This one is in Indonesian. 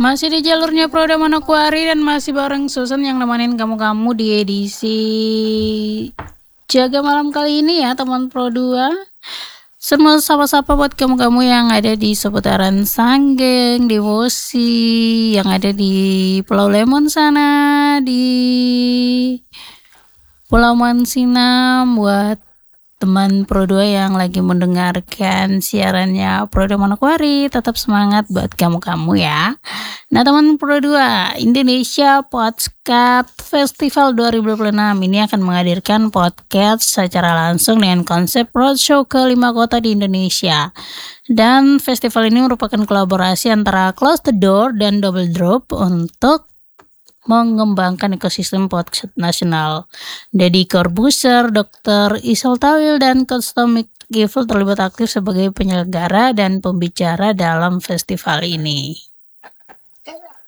Masih di jalurnya Proda Manokwari dan masih bareng Susan yang nemenin kamu-kamu di edisi Jaga Malam kali ini ya teman Pro 2. Semua sapa-sapa buat kamu-kamu yang ada di seputaran Sanggeng, di Wosi, yang ada di Pulau Lemon sana, di Pulau Mansinam, buat teman Pro 2 yang lagi mendengarkan siarannya Proda Manokwari, tetap semangat buat kamu-kamu ya. Nah teman Pro 2, Indonesia Podcast Festival 2026 ini akan menghadirkan podcast secara langsung dengan konsep roadshow ke 5 kota di Indonesia. Dan festival ini merupakan kolaborasi antara Close the Door dan Double Drop untuk mengembangkan ekosistem podcast nasional. Deddy Corbuzier, Dr. Isal Tawil, dan Coach Tommy Giffel terlibat aktif sebagai penyelenggara dan pembicara dalam festival ini.